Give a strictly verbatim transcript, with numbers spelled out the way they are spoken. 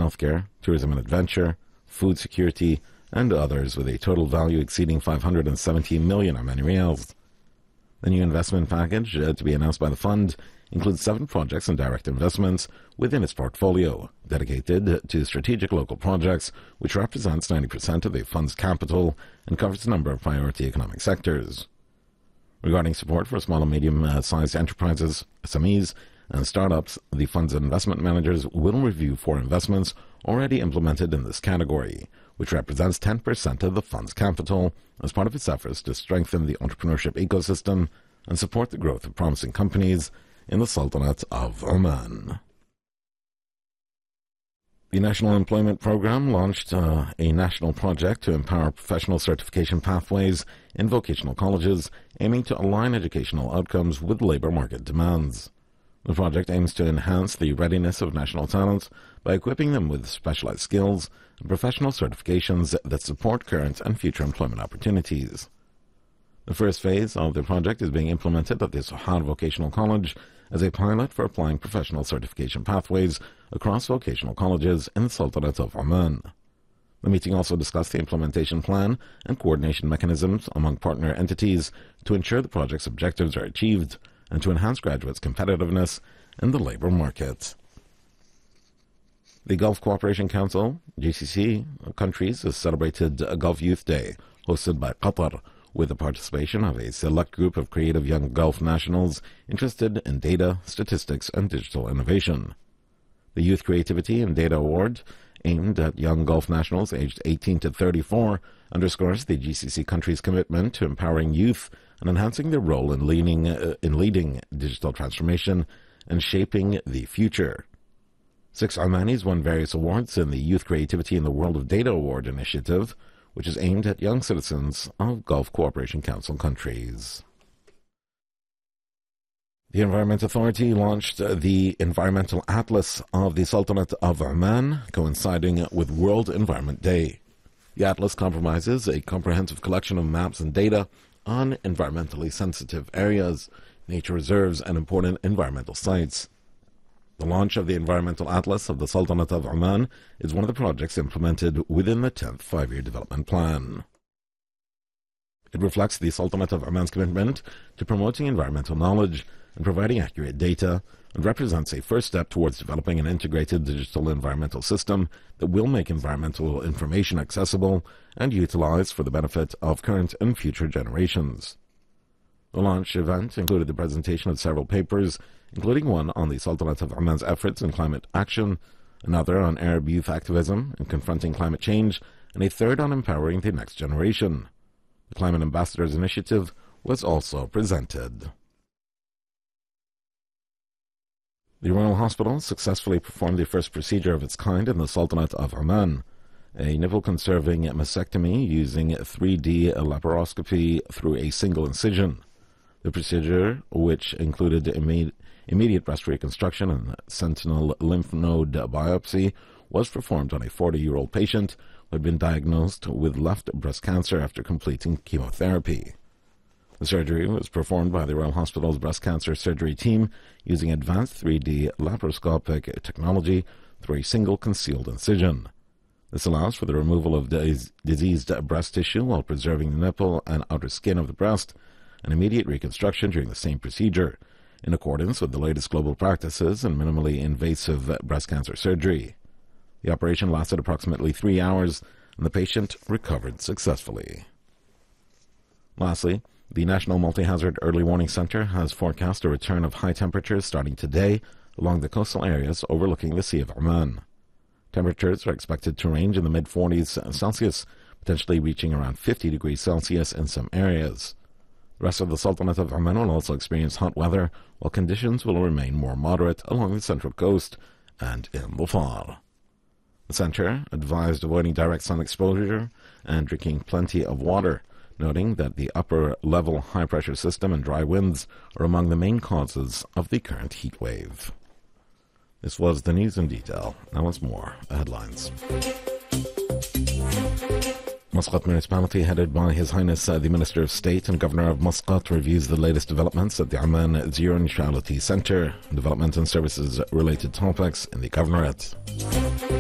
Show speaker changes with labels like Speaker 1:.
Speaker 1: healthcare, tourism and adventure, food security, and others, with a total value exceeding five hundred seventeen million Omani riyals. The new investment package uh, to be announced by the fund includes seven projects and direct investments within its portfolio, dedicated to strategic local projects, which represents ninety percent of the fund's capital and covers a number of priority economic sectors. Regarding support for small and medium-sized enterprises, S M Es, and startups, the fund's investment managers will review four investments already implemented in this category, which represents ten percent of the fund's capital, as part of its efforts to strengthen the entrepreneurship ecosystem and support the growth of promising companies in the Sultanate of Oman. The National Employment Program launched uh, a national project to empower professional certification pathways in vocational colleges, aiming to align educational outcomes with labor market demands. The project aims to enhance the readiness of national talent by equipping them with specialized skills and professional certifications that support current and future employment opportunities. The first phase of the project is being implemented at the Sohar Vocational College as a pilot for applying professional certification pathways across vocational colleges in the Sultanate of Oman. The meeting also discussed the implementation plan and coordination mechanisms among partner entities to ensure the project's objectives are achieved and to enhance graduates' competitiveness in the labor market. The Gulf Cooperation Council, G C C, countries has celebrated Gulf Youth Day, hosted by Qatar, with the participation of a select group of creative young Gulf nationals interested in data, statistics, and digital innovation. The Youth Creativity and Data Award, aimed at young Gulf nationals aged eighteen to thirty-four, underscores the G C C countries' commitment to empowering youth and enhancing their role in leading, uh, in leading digital transformation and shaping the future. Six Omanis won various awards in the Youth Creativity in the World of Data Award initiative, which is aimed at young citizens of Gulf Cooperation Council countries. The Environment Authority launched the Environmental Atlas of the Sultanate of Oman, coinciding with World Environment Day. The atlas comprises a comprehensive collection of maps and data on environmentally sensitive areas, nature reserves, and important environmental sites. The launch of the Environmental Atlas of the Sultanate of Oman is one of the projects implemented within the tenth Five-Year Development Plan. It reflects the Sultanate of Oman's commitment to promoting environmental knowledge and providing accurate data, and represents a first step towards developing an integrated digital environmental system that will make environmental information accessible and utilized for the benefit of current and future generations. The launch event included the presentation of several papers, including one on the Sultanate of Oman's efforts in climate action, another on Arab youth activism and confronting climate change, and a third on empowering the next generation. The Climate Ambassadors Initiative was also presented. The Royal Hospital successfully performed the first procedure of its kind in the Sultanate of Oman, a nipple-conserving mastectomy using three D laparoscopy through a single incision. The procedure, which included imme- immediate breast reconstruction and sentinel lymph node biopsy, was performed on a forty-year-old patient who had been diagnosed with left breast cancer after completing chemotherapy. The surgery was performed by the Royal Hospital's breast cancer surgery team using advanced three D laparoscopic technology through a single concealed incision. This allows for the removal of dis- diseased breast tissue while preserving the nipple and outer skin of the breast, and immediate reconstruction during the same procedure, in accordance with the latest global practices in minimally invasive breast cancer surgery. The operation lasted approximately three hours, and the patient recovered successfully. Lastly, the National Multi-Hazard Early Warning Center has forecast a return of high temperatures starting today along the coastal areas overlooking the Sea of Oman. Temperatures are expected to range in the mid-forties Celsius, potentially reaching around fifty degrees Celsius in some areas. The rest of the Sultanate of Oman will also experience hot weather, while conditions will remain more moderate along the central coast and in Dhofar. The center advised avoiding direct sun exposure and drinking plenty of water, noting that the upper-level high-pressure system and dry winds are among the main causes of the current heat wave. This was the news in detail. Now once more, the headlines. Muscat Municipality, headed by His Highness uh, the Minister of State and Governor of Muscat, reviews the latest developments at the Oman Zero Neutrality Center, development and services-related topics in the Governorate.